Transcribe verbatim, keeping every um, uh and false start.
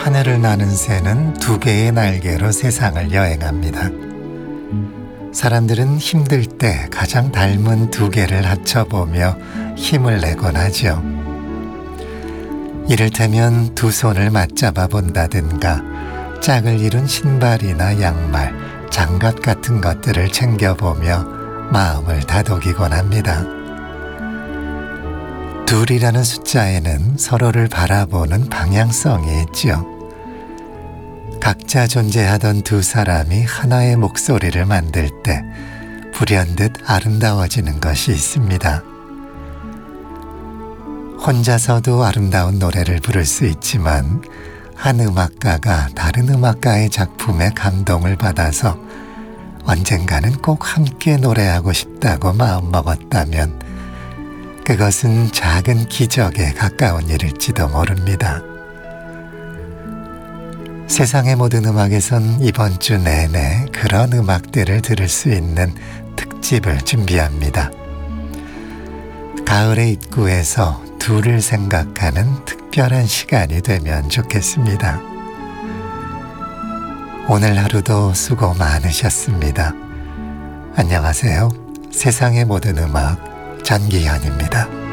하늘을 나는 새는 두 개의 날개로 세상을 여행합니다. 사람들은 힘들 때 가장 닮은 두 개를 합쳐보며 힘을 내곤 하죠. 이를테면 두 손을 맞잡아 본다든가 짝을 이룬 신발이나 양말, 장갑 같은 것들을 챙겨보며 마음을 다독이곤 합니다. 둘이라는 숫자에는 서로를 바라보는 방향성이 있지요. 각자 존재하던 두 사람이 하나의 목소리를 만들 때 불현듯 아름다워지는 것이 있습니다. 혼자서도 아름다운 노래를 부를 수 있지만 한 음악가가 다른 음악가의 작품에 감동을 받아서 언젠가는 꼭 함께 노래하고 싶다고 마음먹었다면 그것은 작은 기적에 가까운 일일지도 모릅니다. 세상의 모든 음악에선 이번 주 내내 그런 음악들을 들을 수 있는 특집을 준비합니다. 가을의 입구에서 둘을 생각하는 특별한 시간이 되면 좋겠습니다. 오늘 하루도 수고 많으셨습니다. 안녕하세요. 세상의 모든 음악 전기현입니다.